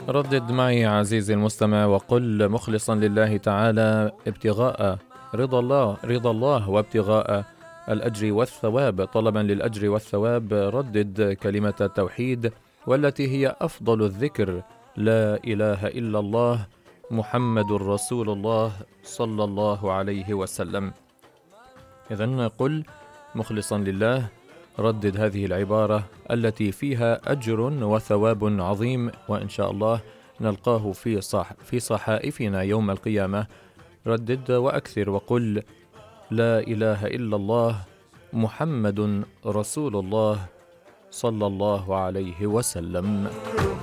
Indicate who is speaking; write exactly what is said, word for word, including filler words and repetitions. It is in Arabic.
Speaker 1: ردد معي عزيزي المستمع وقل مخلصا لله تعالى ابتغاء رضا الله رضا الله وابتغاء الأجر والثواب، طلبا للأجر والثواب. ردد كلمة التوحيد والتي هي أفضل الذكر: لا إله إلا الله محمد رسول الله صلى الله عليه وسلم. إذن قل مخلصا لله، ردد هذه العبارة التي فيها أجر وثواب عظيم، وإن شاء الله نلقاه في صح في صحائفنا يوم القيامة. ردد وأكثر وقل لا إله إلا الله محمد رسول الله صلى الله عليه وسلم.